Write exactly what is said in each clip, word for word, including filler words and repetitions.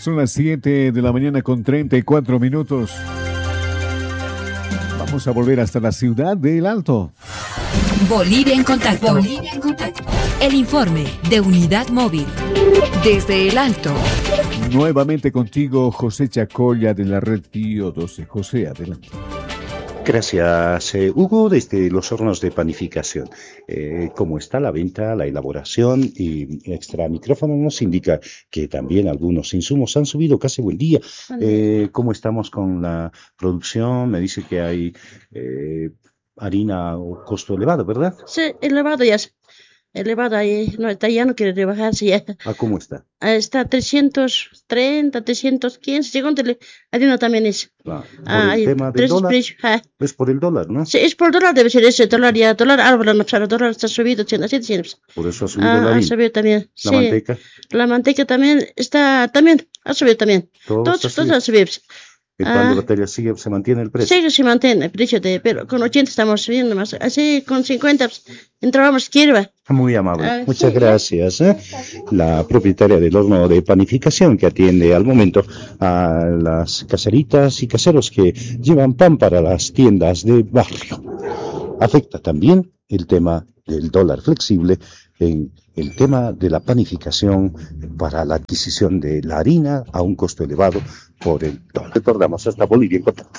Son las siete de la mañana con treinta y cuatro minutos. Vamos a volver hasta la ciudad de El Alto. Bolivia en contacto. Bolivia en contacto. El informe de Unidad Móvil. Desde El Alto. Nuevamente contigo, José Chacolla de la red Pío doce. José, adelante. Gracias, eh, Hugo, desde los hornos de panificación. Eh, ¿Cómo está la venta, la elaboración? Y extra micrófono nos indica que también algunos insumos han subido casi buen día. Eh, ¿Cómo estamos con la producción? Me dice que hay eh, harina o costo elevado, ¿verdad? Sí, elevado ya. Elevado ahí, no, está, ya no quiere rebajarse ya. ¿A cómo está? Está trescientos treinta, trescientos quince, según la harina también es. Ah, ¿por ah, el tema del dólar? Ah. Es por el dólar, ¿no? Sí, es por el dólar, debe ser ese dólar ya, dólar árbol, no, el dólar está subido, ochenta, así decimos. Por eso ha subido ah, la harina. Ha subido también. ¿La sí. manteca? La manteca también está, también, ha subido también. Todos, todos, todos han subido. ¿El pan de batalla sigue, se mantiene el precio? Sí, se mantiene el precio, de, pero con ochenta estamos subiendo más. Así con cincuenta pues, entrábamos izquierda. Muy amable. Ah, Muchas sí, gracias. ¿eh? La propietaria del horno de panificación que atiende al momento a las caseritas y caseros que llevan pan para las tiendas de barrio. Afecta también el tema del dólar flexible en el tema de la panificación para la adquisición de la harina a un costo elevado por el dólar. Recordamos hasta Bolivia en contacto.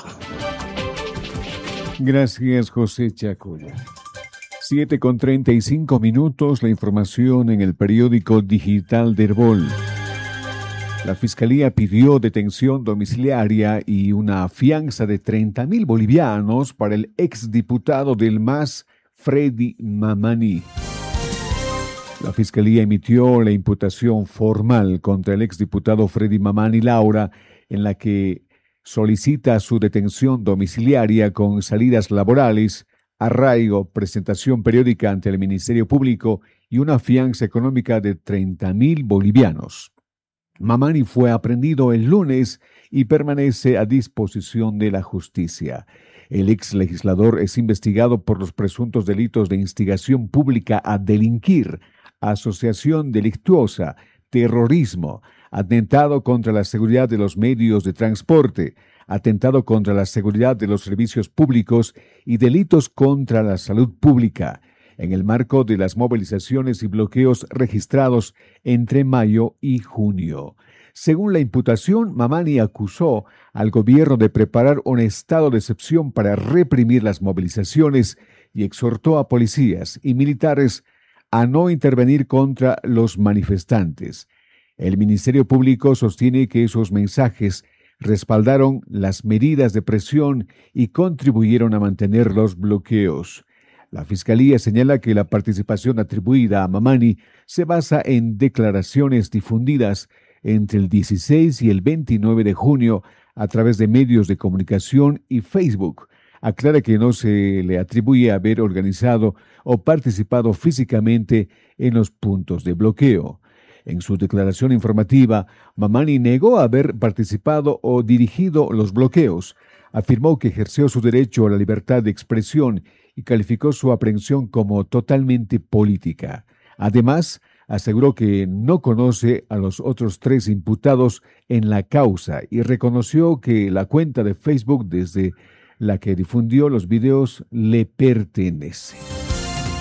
Gracias, José Chacolla. siete con treinta y cinco minutos, la información en el periódico digital de Herbol. La Fiscalía pidió detención domiciliaria y una fianza de treinta mil bolivianos para el exdiputado del M A S, Freddy Mamani. La Fiscalía emitió la imputación formal contra el exdiputado Freddy Mamani Laura, en la que solicita su detención domiciliaria con salidas laborales, arraigo, presentación periódica ante el Ministerio Público y una fianza económica de treinta mil bolivianos. Mamani fue aprehendido el lunes y permanece a disposición de la justicia. El ex legislador es investigado por los presuntos delitos de instigación pública a delinquir, asociación delictuosa, terrorismo, atentado contra la seguridad de los medios de transporte, atentado contra la seguridad de los servicios públicos y delitos contra la salud pública, en el marco de las movilizaciones y bloqueos registrados entre mayo y junio. Según la imputación, Mamani acusó al gobierno de preparar un estado de excepción para reprimir las movilizaciones y exhortó a policías y militares a no intervenir contra los manifestantes. El Ministerio Público sostiene que esos mensajes respaldaron las medidas de presión y contribuyeron a mantener los bloqueos. La Fiscalía señala que la participación atribuida a Mamani se basa en declaraciones difundidas entre el dieciséis y el veintinueve de junio a través de medios de comunicación y Facebook. Aclara que no se le atribuye haber organizado o participado físicamente en los puntos de bloqueo. En su declaración informativa, Mamani negó haber participado o dirigido los bloqueos. Afirmó que ejerció su derecho a la libertad de expresión y calificó su aprehensión como totalmente política. Además, aseguró que no conoce a los otros tres imputados en la causa y reconoció que la cuenta de Facebook desde la que difundió los videos le pertenece.